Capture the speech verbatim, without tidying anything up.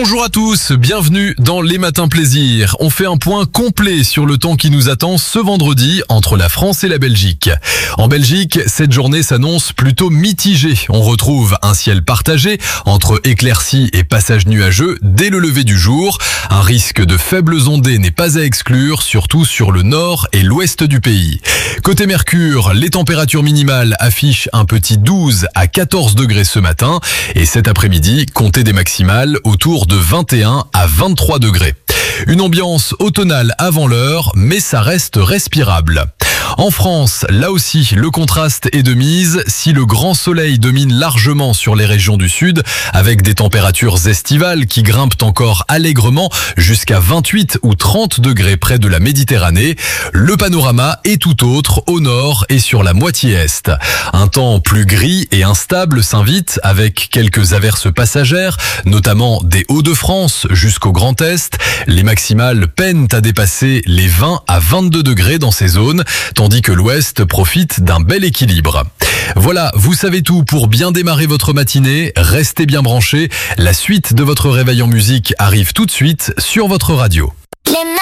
Bonjour à tous, bienvenue dans Les Matins Plaisir. On fait un point complet sur le temps qui nous attend ce vendredi entre la France et la Belgique. En Belgique, cette journée s'annonce plutôt mitigée. On retrouve un ciel partagé entre éclaircies et passages nuageux dès le lever du jour. Un risque de faibles ondées n'est pas à exclure, surtout sur le nord et l'ouest du pays. Côté Mercure, les températures minimales affichent un petit douze à quatorze degrés ce matin et cet après-midi, comptez des maximales autour de vingt et un à vingt-trois degrés. Une ambiance automnale avant l'heure, mais ça reste respirable. En France, là aussi, le contraste est de mise. Si le grand soleil domine largement sur les régions du sud, avec des températures estivales qui grimpent encore allègrement jusqu'à vingt-huit ou trente degrés près de la Méditerranée, le panorama est tout autre au nord et sur la moitié est. Un temps plus gris et instable s'invite avec quelques averses passagères, notamment des Hauts-de-France jusqu'au Grand Est. Les maximales peinent à dépasser les vingt à vingt-deux degrés dans ces zones, tandis que l'Ouest profite d'un bel équilibre. Voilà, vous savez tout pour bien démarrer votre matinée. Restez bien branchés. La suite de votre réveil en musique arrive tout de suite sur votre radio.